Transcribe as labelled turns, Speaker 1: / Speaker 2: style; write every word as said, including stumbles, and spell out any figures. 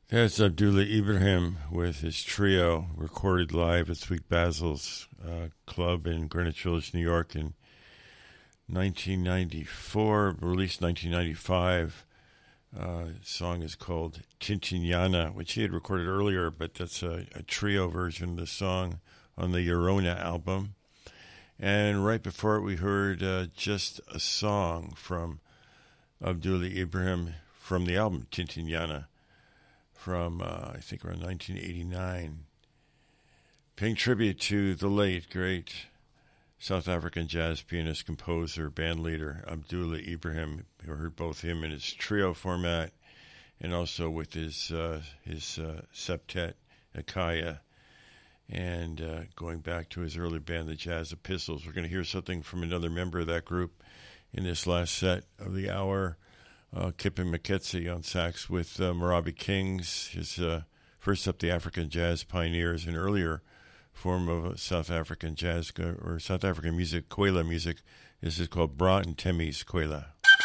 Speaker 1: That's Abdullah Ibrahim with his trio, recorded live at Sweet Basil's uh, Club in Greenwich Village, New York in nineteen ninety-four, released nineteen ninety-five. Uh, the song is called Tintignana, which he had recorded earlier, but that's a, a trio version of the song on the Yorona album. And right before it, we heard uh, just a song from Abdullah Ibrahim from the album Tintignana, from, uh, I think, around nineteen eighty-nine, paying tribute to the late, great South African jazz pianist, composer, band leader, Abdullah Ibrahim. We heard both him in his trio format and also with his uh, his uh, septet, Akaya, and uh, going back to his early band, the Jazz Epistles. We're going to hear something from another member of that group in this last set of the hour. Uh, Kippen Maketsi on sax with uh, Marabi Kings, his uh, first up the African Jazz Pioneers, an earlier form of South African jazz or South African music, Kwela music. This is called Bra and Temi's Kwela.